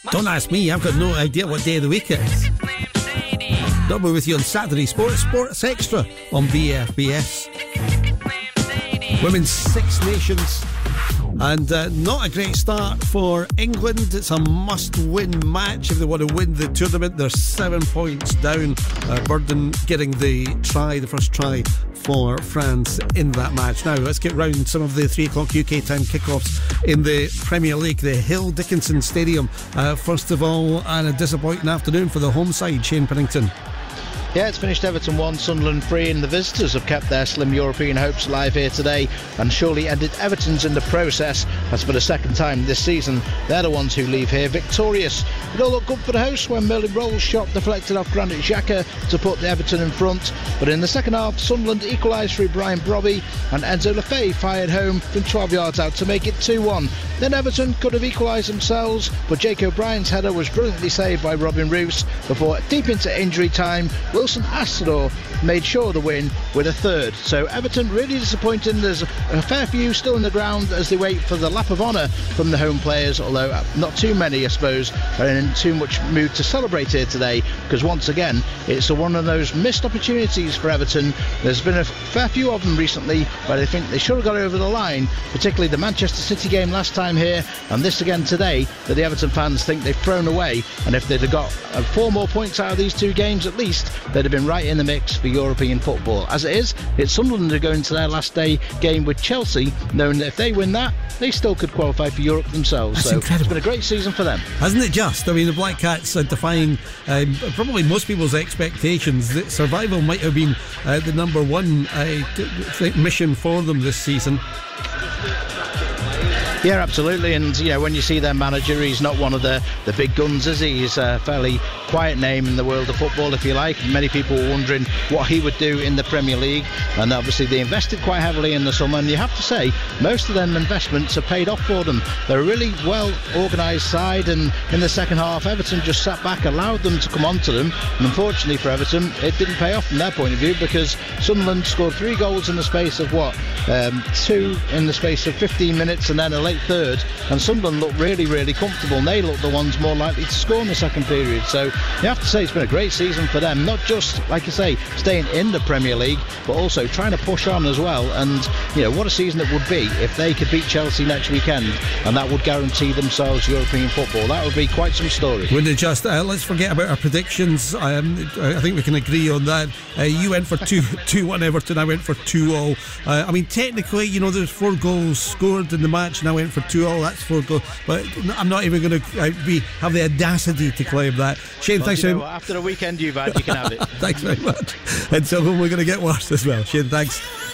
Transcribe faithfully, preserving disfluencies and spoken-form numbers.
Don't ask me, I've got no idea what day of the week it is. Double with you on Saturday Sports, Sports Extra on B F B S. Women's Six Nations. And uh, not a great start for England. It's a must-win match if they want to win the tournament. They're seven points down. Uh, Burden getting the try, the first try for France in that match. Now let's get round some of the three o'clock U K time kickoffs in the Premier League. The Hill Dickinson Stadium, uh, first of all, and a disappointing afternoon for the home side. Shane Pennington. Yeah, it's finished Everton one, Sunderland three, and the visitors have kept their slim European hopes alive here today and surely ended Everton's in the process, as for the second time this season they're the ones who leave here victorious. It all looked good for the hosts when Merlin Rolls' shot deflected off Granit Xhaka to put the Everton in front, but in the second half Sunderland equalised through Brian Brobby and Enzo Lefebvre fired home from twelve yards out to make it two one. Then Everton could have equalised themselves, but Jake O'Brien's header was brilliantly saved by Robin Roos before, deep into injury time, Wilson Astador made sure the win with a third. So Everton really disappointing. There's a fair few still in the ground as they wait for the lap of honour from the home players, although not too many I suppose are in too much mood to celebrate here today, because once again it's one of those missed opportunities for Everton. There's been a fair few of them recently where they think they should have got over the line, particularly the Manchester City game last time here and this again today, that the Everton fans think they've thrown away, and if they'd have got four more points out of these two games at least, they'd have been right in the mix for European football. As it is, it's Sunderland who go into their last day game with Chelsea, knowing that if they win that, they still could qualify for Europe themselves. That's so incredible. It's been a great season for them, hasn't it just? I mean, the Black Cats are defying um, probably most people's expectations. That survival might have been uh, the number one uh, mission for them this season. Yeah, absolutely. And you know, when you see their manager, he's not one of the, the big guns, is he? He's a fairly quiet name in the world of football, if you like. Many people were wondering what he would do in the Premier League, and obviously they invested quite heavily in the summer, and you have to say most of them investments have paid off for them. They're a really well organised side, and in the second half Everton just sat back, allowed them to come onto them, and unfortunately for Everton it didn't pay off from their point of view, because Sunderland scored three goals in the space of what um, two in the space of fifteen minutes and then a late third, and Sunderland looked really really comfortable, and they looked the ones more likely to score in the second period. So you have to say it's been a great season for them, not just, like you say, staying in the Premier League, but also trying to push on as well. And you know, what a season it would be if they could beat Chelsea next weekend, and that would guarantee themselves European football. That would be quite some story. Wouldn't it just? Uh, let's forget about our predictions. um, I think we can agree on that. uh, you went for two one Everton, I went for two all. uh, I mean, technically, you know, there's four goals scored in the match and I went for two all. That's four goals, but I'm not even going to uh, be have the audacity to claim that. Shane, well, thanks you very much. After the weekend you've had, you can have it. Thanks very much. And so we're going to get worse as well. Shane, thanks.